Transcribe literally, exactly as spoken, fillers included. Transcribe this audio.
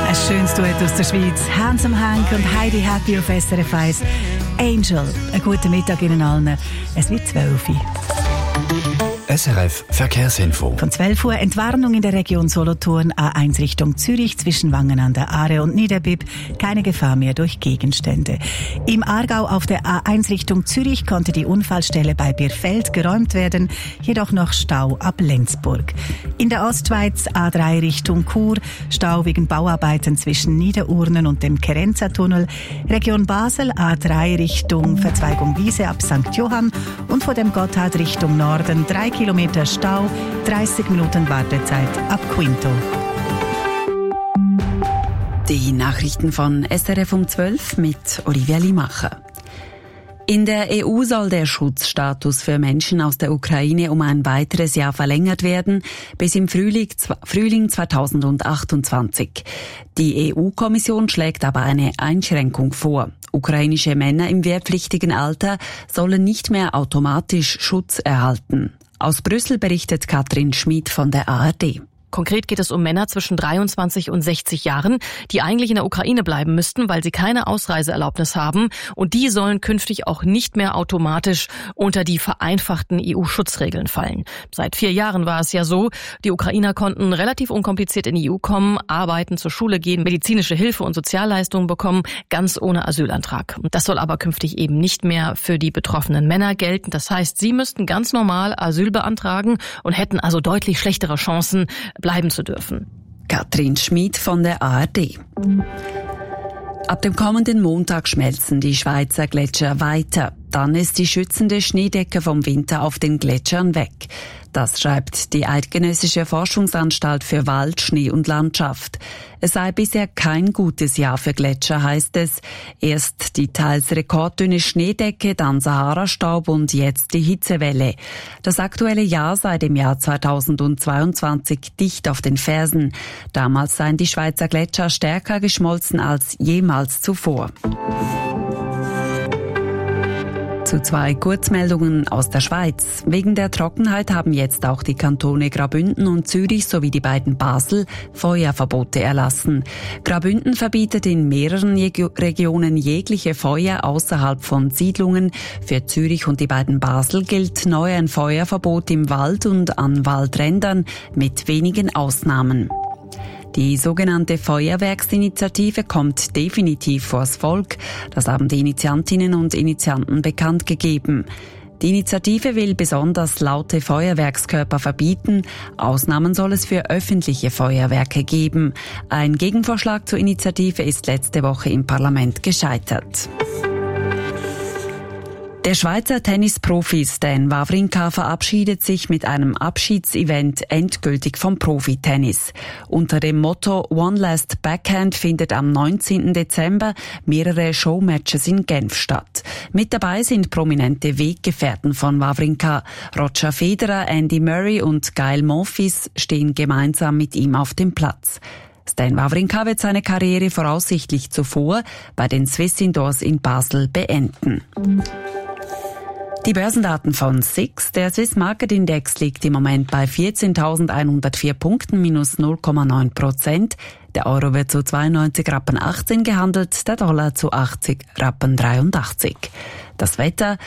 Ein schönes Duett aus der Schweiz. Handsome Hank und Heidi Happy auf S R F eins. Angel. Einen guten Mittag Ihnen allen. Es wird zwölf Uhr. S R F Verkehrsinfo. Von zwölf Uhr Entwarnung in der Region Solothurn, A eins Richtung Zürich zwischen Wangen an der Aare und Niederbipp. Keine Gefahr mehr durch Gegenstände. Im Aargau auf der A eins Richtung Zürich konnte die Unfallstelle bei Birfeld geräumt werden, jedoch noch Stau ab Lenzburg. In der Ostschweiz A drei Richtung Chur, Stau wegen Bauarbeiten zwischen Niederurnen und dem Kerenza-Tunnel. Region Basel A drei Richtung Verzweigung Wiese ab Sankt Johann und vor dem Gotthard Richtung Norden drei Kilometer Stau, dreißig Minuten Wartezeit ab Quinto. Die Nachrichten von S R F um zwölf mit Olivia Limacher. In der E U soll der Schutzstatus für Menschen aus der Ukraine um ein weiteres Jahr verlängert werden, bis im Frühling, Frühling zweitausendachtundzwanzig. Die E U-Kommission schlägt aber eine Einschränkung vor. Ukrainische Männer im wehrpflichtigen Alter sollen nicht mehr automatisch Schutz erhalten. Aus Brüssel berichtet Katrin Schmid von der A R D. Konkret geht es um Männer zwischen dreiundzwanzig und sechzig Jahren, die eigentlich in der Ukraine bleiben müssten, weil sie keine Ausreiseerlaubnis haben. Und die sollen künftig auch nicht mehr automatisch unter die vereinfachten E U-Schutzregeln fallen. Seit vier Jahren war es ja so, die Ukrainer konnten relativ unkompliziert in die E U kommen, arbeiten, zur Schule gehen, medizinische Hilfe und Sozialleistungen bekommen, ganz ohne Asylantrag. Das soll aber künftig eben nicht mehr für die betroffenen Männer gelten. Das heißt, sie müssten ganz normal Asyl beantragen und hätten also deutlich schlechtere Chancen, bleiben zu dürfen. Katrin Schmid von der A R D. Ab dem kommenden Montag schmelzen die Schweizer Gletscher weiter. Dann ist die schützende Schneedecke vom Winter auf den Gletschern weg. Das schreibt die Eidgenössische Forschungsanstalt für Wald, Schnee und Landschaft. Es sei bisher kein gutes Jahr für Gletscher, heißt es. Erst die teils rekorddünne Schneedecke, dann Sahara-Staub und jetzt die Hitzewelle. Das aktuelle Jahr sei dem Jahr zweitausendzweiundzwanzig dicht auf den Fersen. Damals seien die Schweizer Gletscher stärker geschmolzen als jemals zuvor. Zu zwei Kurzmeldungen aus der Schweiz. Wegen der Trockenheit haben jetzt auch die Kantone Graubünden und Zürich sowie die beiden Basel Feuerverbote erlassen. Graubünden verbietet in mehreren Regionen jegliche Feuer außerhalb von Siedlungen. Für Zürich und die beiden Basel gilt neu ein Feuerverbot im Wald und an Waldrändern mit wenigen Ausnahmen. Die sogenannte Feuerwerksinitiative kommt definitiv vors Volk. Das haben die Initiantinnen und Initianten bekannt gegeben. Die Initiative will besonders laute Feuerwerkskörper verbieten. Ausnahmen soll es für öffentliche Feuerwerke geben. Ein Gegenvorschlag zur Initiative ist letzte Woche im Parlament gescheitert. Der Schweizer Tennisprofi Stan Wawrinka verabschiedet sich mit einem Abschiedsevent endgültig vom Profitennis. Unter dem Motto One Last Backhand findet am neunzehnten Dezember mehrere Showmatches in Genf statt. Mit dabei sind prominente Weggefährten von Wawrinka. Roger Federer, Andy Murray und Gael Monfils stehen gemeinsam mit ihm auf dem Platz. Stan Wawrinka wird seine Karriere voraussichtlich zuvor bei den Swiss Indoors in Basel beenden. Die Börsendaten von S I X. Der Swiss Market Index liegt im Moment bei vierzehntausendeinhundertvier Punkten, minus null Komma neun Prozent. Der Euro wird zu zweiundneunzig Rappen achtzehn gehandelt, der Dollar zu achtzig Rappen dreiundachtzig. Das Wetter: